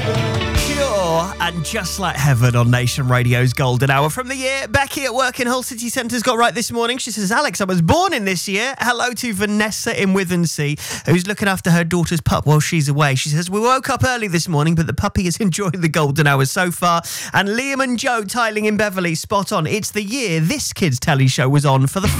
Pure and Just Like Heaven on Nation Radio's Golden Hour from the year. Becky at work in Hull City Centre's got right this morning. She says, Alex, I was born in this year. Hello to Vanessa in Withensea, who's looking after her daughter's pup while she's away. She says, we woke up early this morning, but the puppy is enjoying the Golden Hour so far. And Liam and Joe tiling in Beverley, spot on. It's the year this kids' telly show was on for the